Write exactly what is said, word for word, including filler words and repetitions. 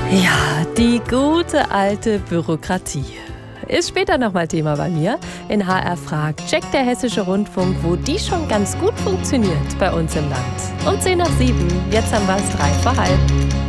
Ja, die gute alte Bürokratie. Ist später nochmal Thema bei mir. In H R fragt checkt der Hessische Rundfunk, wo die schon ganz gut funktioniert bei uns im Land. Um zehn nach sieben, jetzt haben wir es drei vor halb.